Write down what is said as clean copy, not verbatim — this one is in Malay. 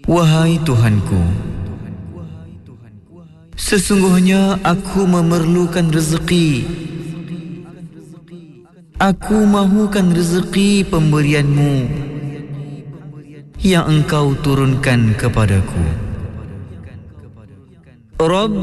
Wahai Tuhanku, sesungguhnya aku memerlukan rezeki. Aku mahukan rezeki pemberianmu yang Engkau turunkan kepadaku.